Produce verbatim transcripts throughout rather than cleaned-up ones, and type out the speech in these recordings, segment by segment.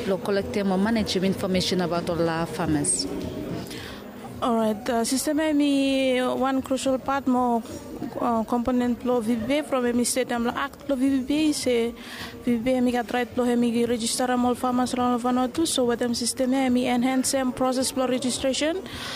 blo collect more manage information about all our farmers. All right, the system mi one crucial part more uh, component lo V B B from mi state am act lo V B B se V B B mi got right lo mi register am all farmers around Vanuatu so with them system mi enhance them process lo registration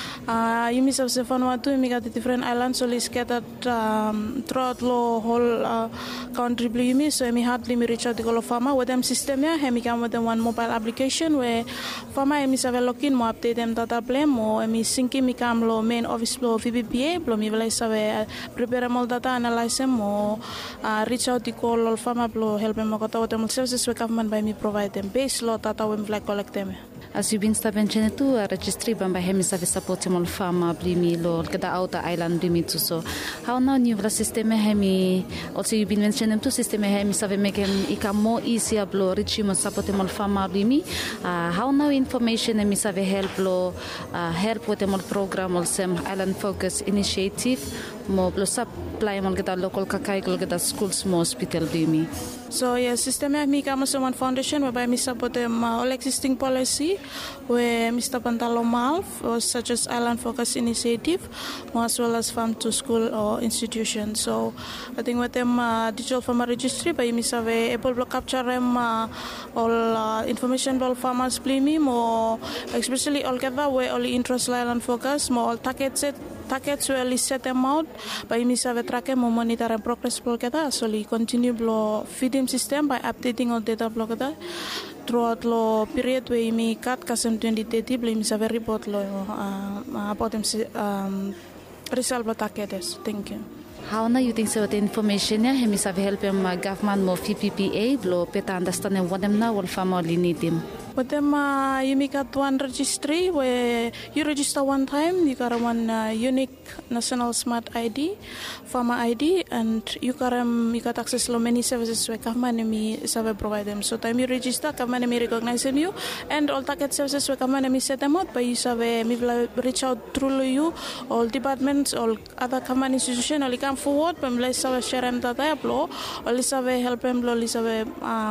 uh you miss of Vanuatu mi got the different islands so scattered um, throughout lo whole uh, country blue mi so mi hardly mi reach out to go farmer with them system ya mi come with them one mobile application where farmer mi save login mo update them data plan mo mi sync mi kam lo main office lo V B B A lo mi vela save prepare all data analyze mo uh, reach out to call all farmer lo help them ko taw them services we government by me provide them base lo data we like collect them. As you've been stopping to uh, registry bamba hemi save support all farmer blimi lo kada outer island blimi too so how now new system hemi also you've been mentioning to system hemi save make him ika more easier blo reach mo support all farmer blimi uh, how now information hemi save help lo uh, help with all program all some island focus initiative mo blo supply mo kada local kakai lo kada schools mo hospital blimi. So yeah, system mi kama sa one foundation whereby mi support them uh, all existing policy where Mister Pantalo Malf or such as Island Focus Initiative as well as farm to school or institution. So I think with them uh, digital farmer registry by mi save able to capture them uh, all uh, information about farmers blimi mo especially all gather where only interest Island Focus mo all target set targets will set them out by mi save track mo monitor and progress block kita so li continue blo feeding system by updating all data block kita throughout lo period where mi cut kasem twenty thirty blo mi save report lo uh, about them um, result block targets. Thank you. How now you think so the information ya hemi save help them uh, government mo V P P A blo peta understand what them now all family need them. But then uh, you make at one registry where you register one time, you got one uh, unique national smart I D, farmer I D, and you got um, you got access to many services where government me serve provide them. So time you register, government me recognize them you, and all target services where government me set them out, but you serve me reach out through you, all departments, all other government institution, all come forward, but me serve share them data upload, all serve help them, all serve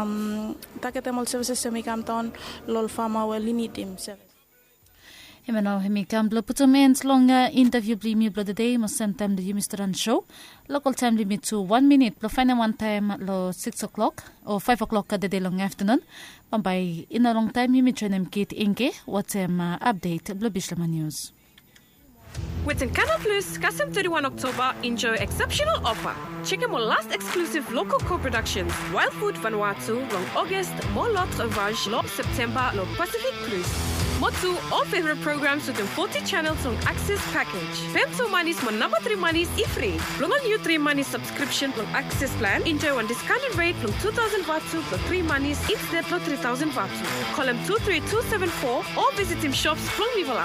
um target them all services me come down. Lol farmer well need him service. Hemeno hemi kam blo putomens longa interview bli mi blo the day mo same time the Mister Show local time limit to one minute blo final one time lo six o'clock or five o'clock the day long afternoon pambay in a long time you mi trainem kit inke what's um, uh, update blo bislama news. With Encana Plus, Custom thirty-first October, enjoy exceptional offer. Check out our last exclusive local co-productions, Wild Food Vanuatu, long August, more L'Autre Vage, long September, long Pacific Cruise. Motu, all favorite programs within forty channels on Access Package. Femto Manis, mon number three Manis, e-free. Long on new three Manis subscription on Access Plan, enjoy one discounted rate from two thousand Vatu for three Manis, instead for three thousand Vatu. Call him two three two seven four or visit him shops from Nivola.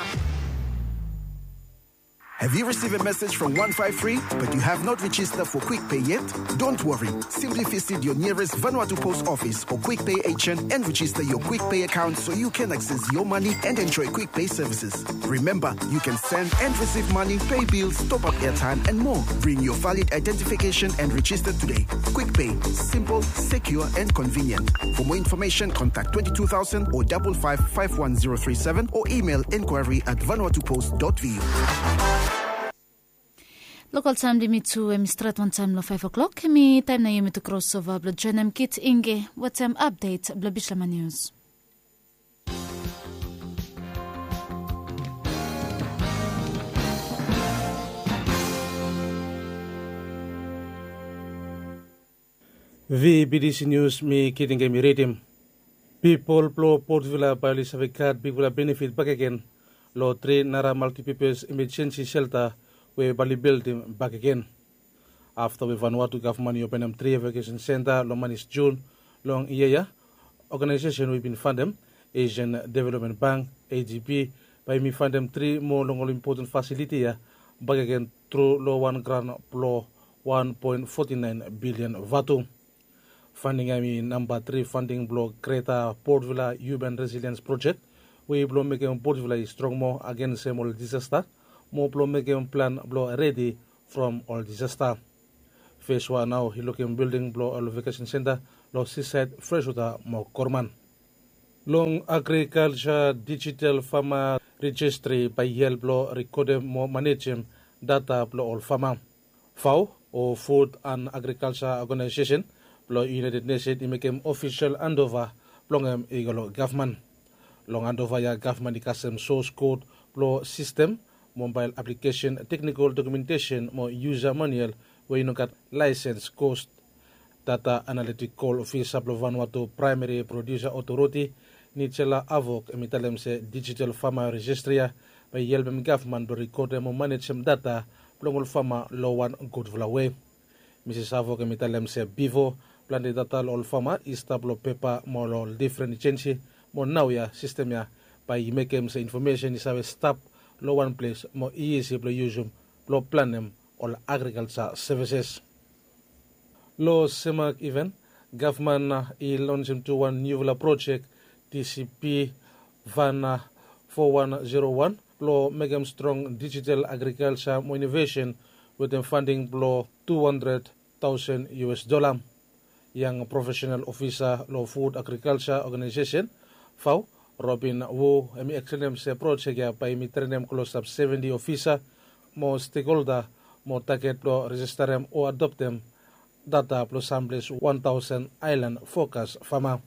Have you received a message from one five three but you have not registered for Quick Pay yet? Don't worry. Simply visit your nearest Vanuatu Post Office or Quick Pay agent and register your Quick Pay account so you can access your money and enjoy Quick Pay services. Remember, you can send and receive money, pay bills, top up airtime and more. Bring your valid identification and register today. Quick Pay. Simple, secure and convenient. For more information, contact twenty-two thousand or five five five one zero three seven or email inquiry at vanuatupost dot v u. Local time limit to um, start one time lo five o'clock. Mi time na yumi to crossover blo joinem kit inge what time update blo bislama news. V B D C News mi kitinge mi redim. People plo Port Vila Bali save card big will benefit back again. Lo three nara multi-purpose emergency shelter we Bali building back again. After we Vanuatu government open them three evacuation center long man is June long year. Organization we've been fund them Asian Development Bank A D B by me fund them three more long important facility ya back again through low one grand plo one point four nine billion Vatu. Funding I mean number three funding block Creta Port Vila Urban Resilience Project. We blow making Port Vila strong more against same all disaster. More blow making plan blow ready from all disaster. Phase one now he looking building blow all vacation center. Low seaside freshwater more Corman. Long agriculture digital farmer registry by help lo recorded mo manage data lo all farmer. F A O or Food and Agriculture Organization lo United Nations imekem official handover plongem igalo government. Long handover ya government ikasem source code lo system mobile application technical documentation mo user manual where you got license cost data analytic call officer lo Vanuatu primary producer authority ni chela avok emitalem se digital farmer registry by yelbem government do record mo manage data plongol farmer lo one good way. Missus Avok emitalem se bivo plan de data lo farmer is tablo paper mo lo different change mo now ya system ya by makem se information is have stop lo one place mo easy lo use lo planem all agriculture services. Lo semak event government i launch to one new project T C P Van four one zero one lo megam strong digital agriculture innovation with the funding below two hundred thousand U S dollar. Yang professional officer lo Food Agriculture Organization F A O Robin Wu emi excellent se project ya pa emi trenem close up seventy officer mo stakeholder mo target lo registerem o adoptem data plus samples one thousand island focus farmer.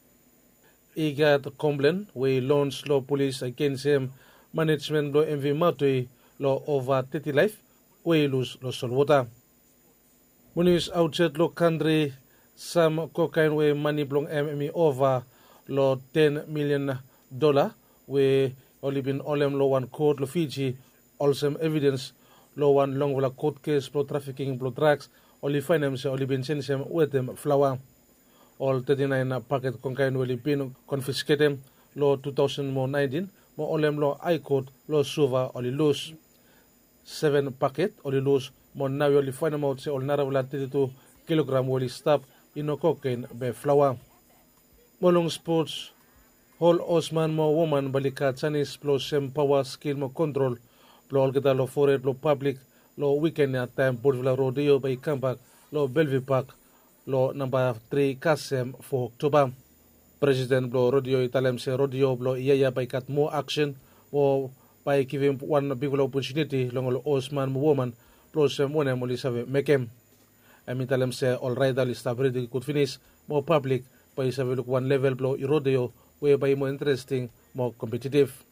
Igat complain we launch law police against him management lo M V Matui lo over thirty life we lose lo solwota. Munis outside lo country some cocaine we money blong M M E over lo ten million dollar we only been olem lo one court lo Fiji also evidence lo one long la court case pro trafficking pro drugs only finance only been sent some with them flower. All thirty-nine packet cocaine will been confiscated lo two thousand nineteen mo olem lo I court lo suva only lose seven packet only lose mo now only find out se all naravla thirty-two kilogram will stop in no cocaine be flower. Molong sports Hall Osman mo woman balikat sanis plus sem power skill mo control lo all kita lo foreign lo public lo weekend at time Port-Vila Rodeo by comeback lo Bellevue Park lo number three Kasem for October. President Blo Rodeo Italem se Rodeo Blo Iyaya by cut more action or by giving one big opportunity long lo Osman woman plus sem one mo lisave mekem. Ami Italem se all right list ready could finish more public by save look one level Blo Rodeo whereby more interesting more competitive.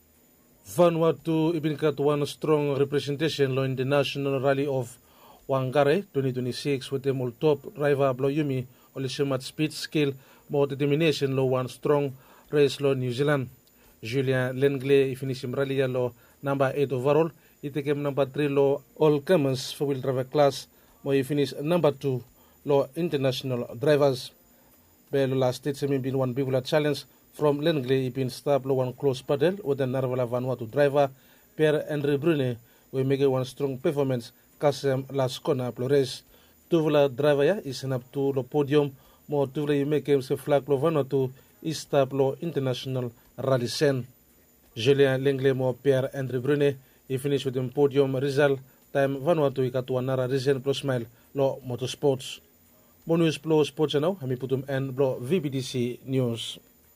Vanuatu ibin kat one strong representation lo in the national rally of Wangare twenty twenty-six with the all top driver Blo Yumi Olishimat speed skill more determination lo one strong race lo New Zealand. Julien Lengley finish him rally lo number eight overall. It came number three lo all comers four wheel driver class. Mo he finish number two lo international drivers. Belo last state semi been one big challenge from Lengley been stop lo one close battle with the Narvala Vanuatu driver Pierre Andre Brune we make one strong performance kasem last corner plo race. Tuvula driver ya is up to lo podium mo tuvula you make him se flag lo Vanuatu is stop lo international rally sen. Julien Lengley mo Pierre Andre Brune he finish with the podium result time Vanuatu ikatu nara reason plus smile lo motorsports. Bonus Blo Sports now, kami putum and Blo V B D C News.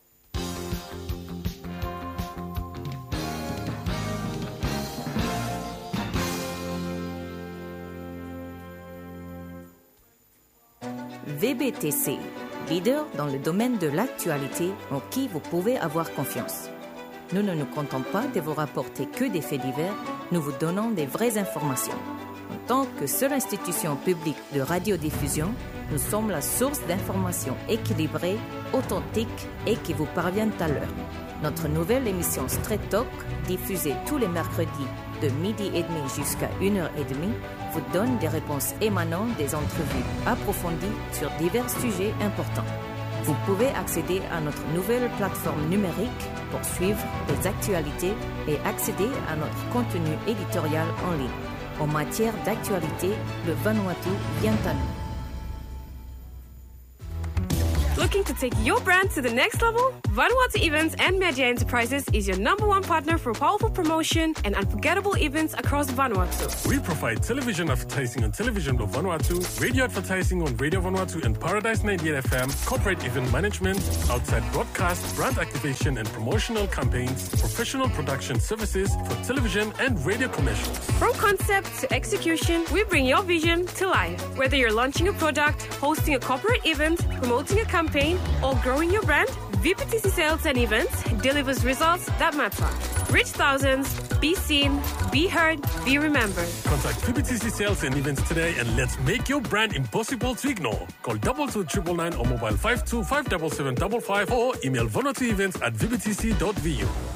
V B T C, leader dans le domaine de l'actualité en qui vous pouvez avoir confiance. Nous ne nous comptons pas de vous rapporter que des faits divers, nous vous donnons des vraies informations. En tant que seule institution publique de radiodiffusion, nous sommes la source d'informations équilibrées, authentiques et qui vous parviennent à l'heure. Notre nouvelle émission Straight Talk, diffusée tous les mercredis de midi et demi jusqu'à une heure et demie, vous donne des réponses émanant des entrevues approfondies sur divers sujets importants. Vous pouvez accéder à notre nouvelle plateforme numérique pour suivre les actualités et accéder à notre contenu éditorial en ligne. En matière d'actualité, le Vanuatu vient à nous. Looking to take your brand to the next level? Vanuatu Events and Media Enterprises is your number one partner for powerful promotion and unforgettable events across Vanuatu. We provide television advertising on Television of Vanuatu, radio advertising on Radio Vanuatu and Paradise ninety-eight F M, corporate event management, outside broadcast, brand activation and promotional campaigns, professional production services for television and radio commercials. From concept to execution, we bring your vision to life. Whether you're launching a product, hosting a corporate event, promoting a campaign, or growing your brand, V P T C Sales and Events delivers results that matter. Reach thousands, be seen, be heard, be remembered. Contact V P T C Sales and Events today and let's make your brand impossible to ignore. Call double two triple nine or mobile five two five seven seven five five or email vanuatu events at v b t c dot v u.